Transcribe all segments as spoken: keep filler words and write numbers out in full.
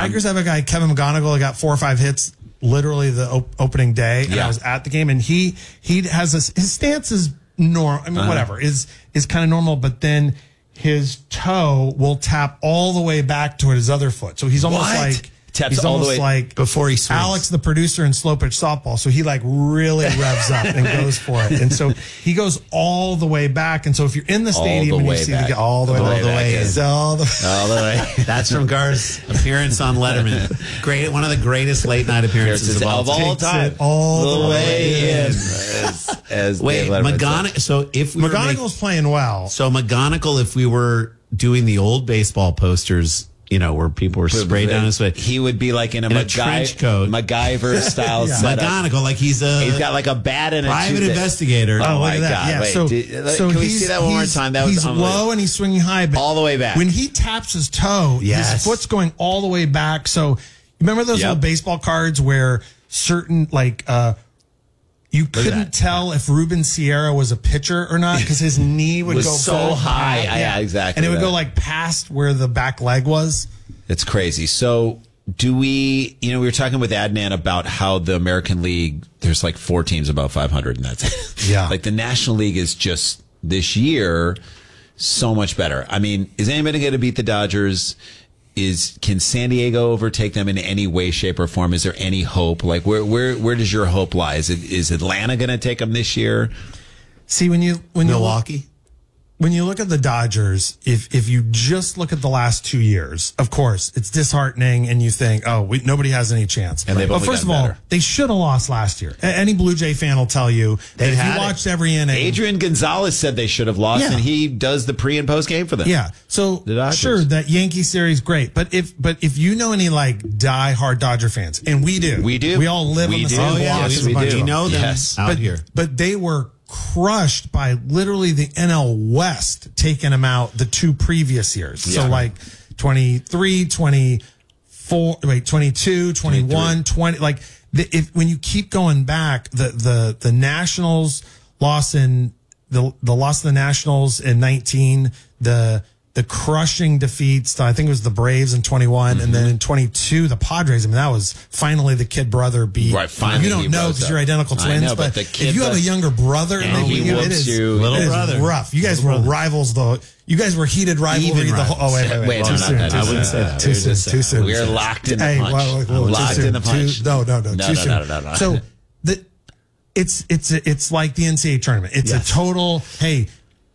Tigers have a guy, Kevin McGonigal, got four or five hits literally the op- opening day, and Yeah. I was at the game, and he he has a, his stance is normal. I mean, Uh-huh. whatever is is kind of normal, but then his toe will tap all the way back toward his other foot, so he's almost What? like Taps he's all the almost way like before he swings. Alex, the producer in slow pitch softball, so he like really revs up and goes for it, and so he goes all the way back, and so if you're in the All stadium the and you way see back. the all the way All back, the way it's in. all the All the way. That's from Gar's appearance on Letterman. Great, one of the greatest late night appearances of all of all time. time. Takes it all the the way way in. in. As, as Wait, Dave Letterman said. McGonigal. So if we were make- McGonigal's playing well. so McGonigal, if we were doing the old baseball posters, you know, where people were sprayed down his face, He would be like in a, In a MacGy- trench coat. MacGyver style Yeah. setup. McGonigal, like he's a He's got like a bat and a private two- investigator. Oh, look my at that. God! Yeah, Wait, so, did- so can we he's- see that one more he's- time? That was he's unbelievable. low and he's swinging high, but All the way back. When he taps his toe, Yes. his foot's going all the way back. So remember those Yep. old baseball cards where certain like uh, you at couldn't that. tell if Ruben Sierra was a pitcher or not because his knee would Was go so high. back. Yeah, exactly and it would that. go like past where the back leg was. It's crazy. So do we, you know, we were talking with Adnan about how the American League, there's like four teams above five hundred and that's it. Yeah. Like the National League is just this year so much better. I mean, is anybody going to beat the Dodgers? Is, can San Diego overtake them in any way, shape, or form? Is there any hope? Like where, where, where does your hope lie? Is it, is Atlanta going to take them this year? See, when you when you Milwaukee. when you look at the Dodgers, if if you just look at the last two years, of course, it's disheartening, and you think, oh, we, nobody has any chance. And they've but only first of gotten all, better. they should have lost last year. A- Any Blue Jay fan will tell you that They if had you it. watched every inning, Adrian Gonzalez said they should have lost, Yeah. and he does the pre and post game for them. yeah. So The Dodgers. sure, that Yankee series great, but if but if you know any like die hard Dodger fans, and we do, We do. we all live We on the do. same Oh, block. yeah, as yes, a we bunch do. of We them. know them Yes. out but, here. But they were crushed by literally the N L West taking them out the two previous years. So Yeah. like twenty-three, twenty-four, wait, twenty-two, twenty-one, twenty, like the, if, when you keep going back, the, the, the Nationals loss in the, the loss of the Nationals in nineteen, the, the crushing defeats, I think it was the Braves in twenty-one, and then in twenty-two, the Padres. I mean, that was finally the kid brother beat. Right, finally You don't he know rose because up. you're identical I twins, know, but but, the kid if you have a does- younger brother, And and he they, it whoops is, you. Little it is brother. rough. You guys Little were brother. rivals, though. You guys were heated rivalry. Even The whole, oh, wait, wait, wait. Wait, too no, soon. not that. too I wouldn't soon. say that. Too We were soon. just Too saying- soon. We're locked in the Hey, punch. well, well, too Locked soon. in the punch. Too- No, no, no. No, Too no, soon. no, no, no, no. So the it's it's it's like the N C double A tournament. It's Yes. a total. Hey,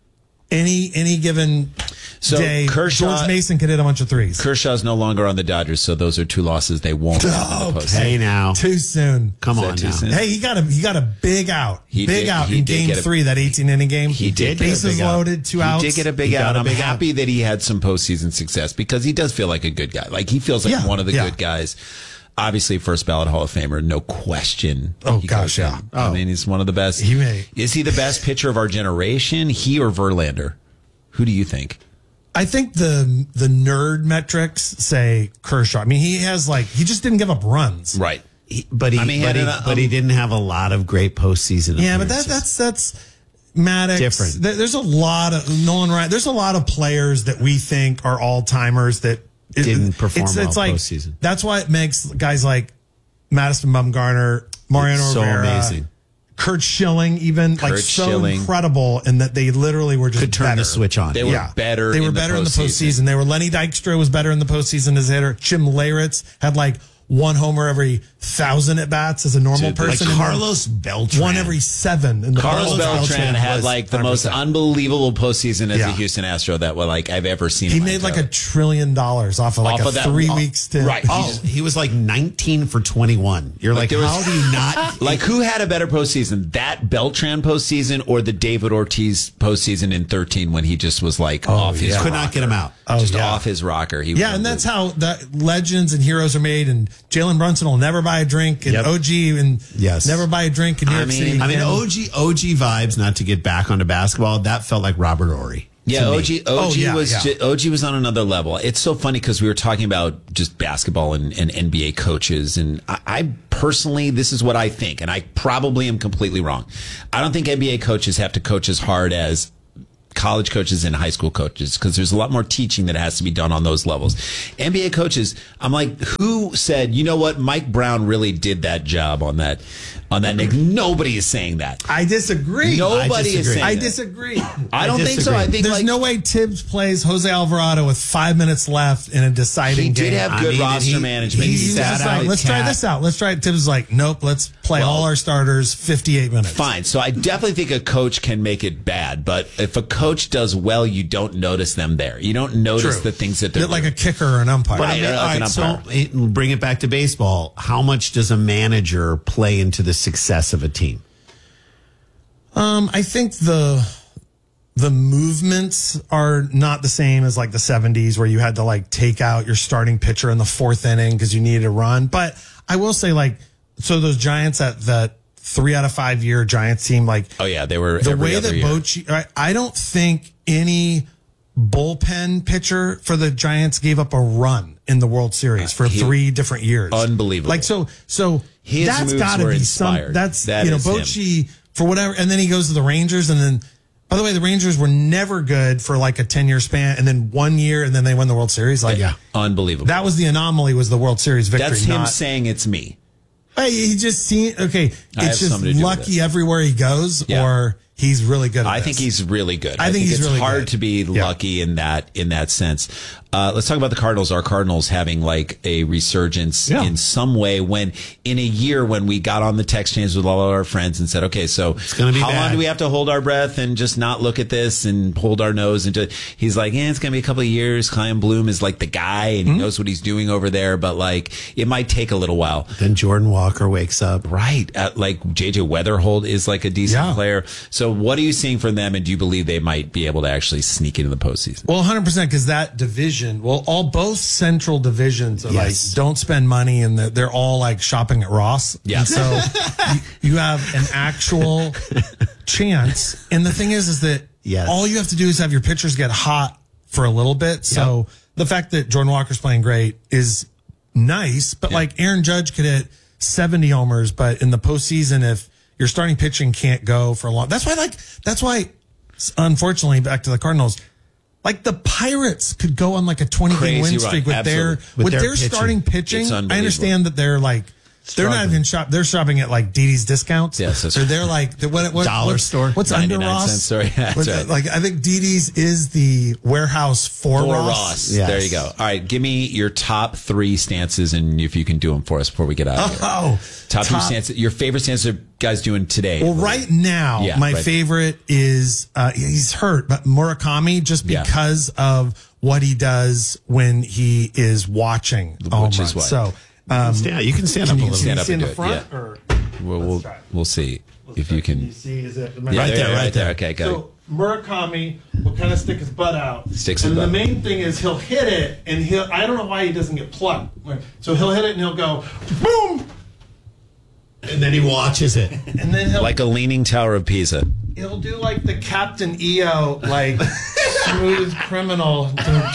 any any given So day, Kershaw- George Mason could hit a bunch of threes. Kershaw's no longer on the Dodgers, so those are two losses they won't have in the postseason. Hey now, Too soon. come Is that on too now. soon? Hey, he got a he got a big out, He big did- out he in did Game get a- Three, that eighteen inning game. He did get a bases big out. loaded, two He outs. did get a big He got out. a I'm big out. happy that he had some postseason success because he does feel like a good guy. Like he feels like Yeah, one of the yeah. good guys. Obviously, first ballot Hall of Famer, no question. Oh, He gosh, goes yeah. in. I Oh. mean, he's one of the best. He may- Is he the best pitcher of our generation? He or Verlander? Who do you think? I think the the nerd metrics say Kershaw. I mean, he has like he just didn't give up runs. Right. He- but he, I mean, he but, had he, an, but um, he didn't have a lot of great postseason. Yeah, but that, appearances. that's that's Maddox. Different. There- There's a lot of Nolan Ryan. There's a lot of players that we think are all timers that it- Didn't perform it's, well it's like, postseason. That's why it makes guys like Madison Bumgarner, Mariano It's so Rivera, amazing. Kurt Schilling, even like Kurt so Schilling. incredible, in that they literally were just Could turn better. the switch on. They were Yeah. better They were in the better in the postseason. postseason. They were Lenny Dykstra was better in the postseason as a hitter. Jim Leyritz had like one homer every thousand at bats as a normal Dude, like person. like and then Carlos Beltran. one every seven. In the Carlos Carlos Beltran had was like the one hundred most percent. unbelievable postseason as Yeah. a Houston Astro that well, like I've ever seen. He in my made like a entire- trillion dollars off of like Off a of that- three oh, week stint. right. Oh, he was like nineteen for twenty-one. You're like, there was- how do you not? Like, who had a better postseason, that Beltran postseason or the David Ortiz postseason in thirteen when he just was like off his yeah. Could rocker. not get him out. Oh, just yeah. off his rocker. He Yeah, was and that's how the legends and heroes are made. And Jalen Brunson will never buy a drink, and Yep. O G and Yes. never buy a drink in New I York mean- City. I mean, again. O G O G vibes. Not to get back onto basketball, that felt like Robert Ory. Yeah, to me. O G O G Oh, yeah, was yeah. ju- O G was on another level. It's so funny because we were talking about just basketball and, and N B A coaches, and I, I personally, this is what I think, and I probably am completely wrong. I don't think N B A coaches have to coach as hard as college coaches and high school coaches because there's a lot more teaching that has to be done on those levels. N B A coaches, I'm like, who said, you know what, Mike Brown really did that job on that on that Knicks? Nobody is saying that. I disagree. Nobody I is disagree. saying I that. disagree. I don't I think so. disagree. I think There's like, no way Tibbs plays Jose Alvarado with five minutes left in a deciding he did game. have I good mean, and roster he- management. He's he sat just out like, let's try Cat. this out. Let's try it. Tibbs is like, nope, let's play Well, all our starters fifty-eight minutes. Fine. So I definitely think a coach can make it bad, but if a coach does well, you don't notice them there. You don't notice True. the things that they're Bit like a doing. kicker or an umpire. Right. Okay, like all an right, so umpire. it, bring it back to baseball. How much does a manager play into the success of a team? Um, I think the the movements are not the same as like the seventies where you had to like take out your starting pitcher in the fourth inning because you needed a run. But I will say, like, so those Giants at that three out of five year Giants team, like, Oh yeah, they were the every way other that year. Bochy, I, I don't think any bullpen pitcher for the Giants gave up a run in the World Series for he- three different years. Unbelievable. Like, so, so His that's moves got to were be some, inspired. that's, That you know, is him. Bochy for whatever. And then he goes to the Rangers. And then, by the way, the Rangers were never good for like a ten year span. And then one year, and then they won the World Series. Like, Yeah. Unbelievable. that was the anomaly, was the World Series victory. That's him not, saying it's me. Hey, he just seen, okay, I have it's just something to do with lucky it. everywhere he goes, Yeah. or he's really good at I this. think he's really good. I think he's it's really hard good. to be Yeah. lucky in that in that sense. Uh, let's talk about the Cardinals. Our Cardinals having like a resurgence Yeah. in some way when in a year when we got on the text chains with all of our friends and said, okay, so gonna be how long bad. do we have to hold our breath and just not look at this and hold our nose into? He's like, yeah, it's gonna be a couple of years. Chaim Bloom is like the guy and Hmm? he knows what he's doing over there, but like it might take a little while. Then Jordan Walker wakes up. Right. Uh, like J J Weatherholt is like a decent Yeah. player. So what are you seeing from them and do you believe they might be able to actually sneak into the postseason? Well, one hundred percent, because that division, well, all both central divisions are Yes. like, don't spend money, and they're, they're all like shopping at Ross. Yeah. And so you, you have an actual chance. And the thing is, is that Yes. all you have to do is have your pitchers get hot for a little bit. So the fact that Jordan Walker's playing great is nice, but like Aaron Judge could hit seventy homers, but in the postseason, if your starting pitching can't go for a long, that's why, like, that's why, unfortunately, back to the Cardinals, like the Pirates could go on like a twenty game Crazy win run. streak with their Absolutely. with, With their their, pitching. starting pitching. It's I unbelievable. understand that they're like they're not Struggling. even shop. They're shopping at like Didi's discounts. Yes, that's so they're like the, what, what Dollar what's, store. What's under ninety-nine Ross? cents store. Yeah, that's What's- right. Like I think Didi's is the warehouse for, For Ross. Ross. Yes. There you go. All right. Give me your top three stances and if you can do them for us before we get out of here. Oh, Top, three top- stances. Your favorite stances are guys doing today. Well, right now, Yeah, my right. favorite is uh, he's hurt, but Murakami, just Yeah. because of what he does when he is watching a home Which is run. what? So, um, Stand, you can stand up a can you, little can you stand up see in and the do it, front? yeah. Or We'll, let's we'll, try it. we'll see Let's if try you it. Can can. you see? Is it Yeah, Right there, right there. Okay, got So Murakami will kind of stick his butt out. Sticks his and butt. the main thing is he'll hit it, and he'll. I don't know why he doesn't get plucked. So he'll hit it, and he'll go boom, and then he watches it. and then he'll it. Like a leaning tower of Pisa. he'll do like the Captain E O, like smooth criminal.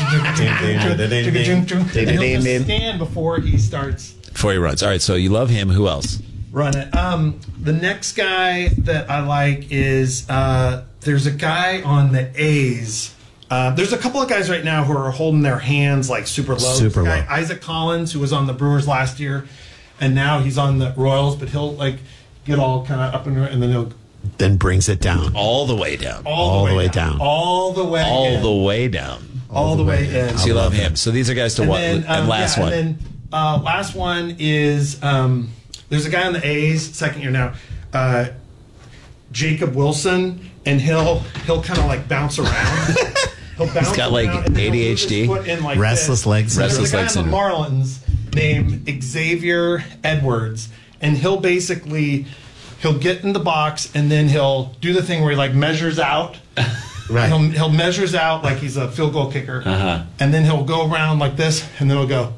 And he'll just stand before he starts Before he runs. All right. So you love him. Who else? running. Um, the next guy that I like is uh, there's a guy on the A's. Uh, there's a couple of guys right now who are holding their hands like super low. Super This guy, low. Isaac Collins, who was on the Brewers last year, and now he's on the Royals. But he'll like get all kind of up and and then he'll Then brings it down. All the way down. all, All the, the way way down. down. all the way, All in. the way down. all the way in. So you I love love him. him. So these are guys to And what? then, And um, last yeah, one. And then uh, last one is um, there's a guy on the A's, second year now, uh, Jacob Wilson, and he'll he'll kind of like bounce around. He'll bounce got, like, around, and then he'll A D move H D? his foot in like Restless this. legs. There's Restless a guy leg on the syndrome. Marlins named Xavier Edwards, and he'll basically he'll get in the box and then he'll do the thing where he like measures out. Right. He'll, he'll measures out like he's a field goal kicker, Uh-huh. and then he'll go around like this, and then he'll go.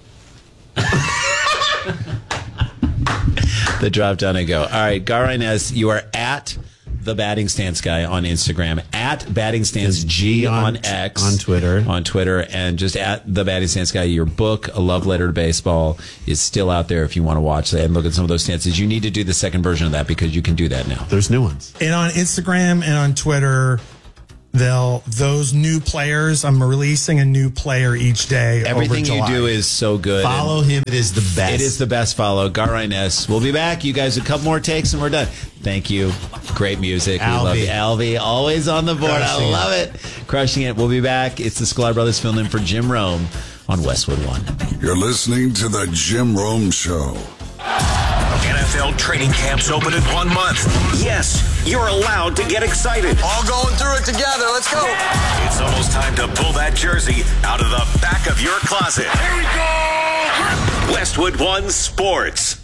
The drop down and go. All right, Gar Inez, you are at the Batting Stance Guy on Instagram, at Batting Stance G on, on- X, on Twitter. on Twitter, and just at the Batting Stance Guy. Your book, A Love Letter to Baseball, is still out there if you want to watch that and look at some of those stances. You need to do the second version of that because you can do that now. There's new ones. And on Instagram and on Twitter, they'll those new players. I'm releasing a new player each day. Everything over you July. do is so good. Follow him. It is the best. It is the best follow. Gar Inez. We'll be back. You guys, a couple more takes and we're done. Thank you. Great music. We love you. Alvy, always on the board. Crushing I love it. it. Crushing it. We'll be back. It's the Sklar Brothers filling in for Jim Rome on Westwood One. You're listening to the Jim Rome Show. N F L training camps open in one month. Yes, you're allowed to get excited. All going through it together. Let's go. It's almost time to pull that jersey out of the back of your closet. Here we go. Westwood One Sports.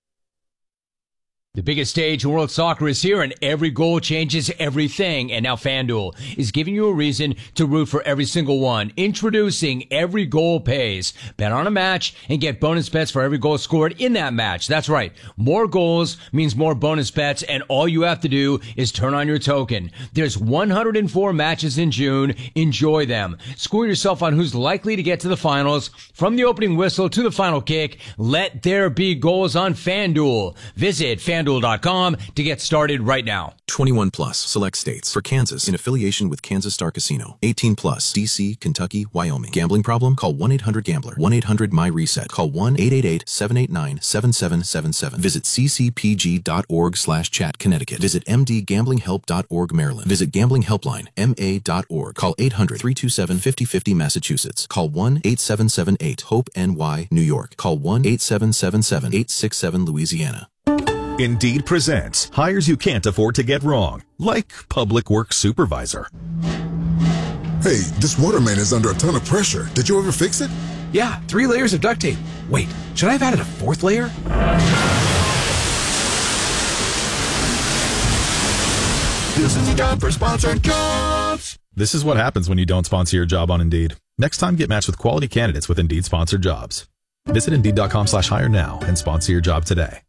The biggest stage in world soccer is here, and every goal changes everything. And now FanDuel is giving you a reason to root for every single one. Introducing Every Goal Pays. Bet on a match and get bonus bets for every goal scored in that match. That's right. More goals means more bonus bets, and all you have to do is turn on your token. There's one hundred four matches in June. Enjoy them. Score yourself on who's likely to get to the finals. From the opening whistle to the final kick, let there be goals on FanDuel. Visit FanDuel dot com to get started right now. twenty-one plus, select states. For Kansas, in affiliation with Kansas Star Casino. eighteen plus, D C, Kentucky, Wyoming. Gambling problem? Call one eight hundred gambler. one eight hundred my reset. Call one eight eight eight, seven eight nine, seven seven seven seven. Visit c c p g dot org slash chat Connecticut. Visit m d gambling help dot org Maryland. Visit Gambling Helpline, m a dot org. Call eight hundred, three two seven, five oh five oh Massachusetts. Call one eight seven seven eight, hope N Y New York. Call one eight seven seven seven, eight six seven Louisiana. Indeed presents hires you can't afford to get wrong, like public works supervisor. Hey, this water main is under a ton of pressure. Did you ever fix it? Yeah, three layers of duct tape. Wait, should I have added a fourth layer? This is the job for sponsored jobs. This is what happens when you don't sponsor your job on Indeed. Next time, get matched with quality candidates with Indeed sponsored jobs. Visit Indeed dot com slash hire now and sponsor your job today.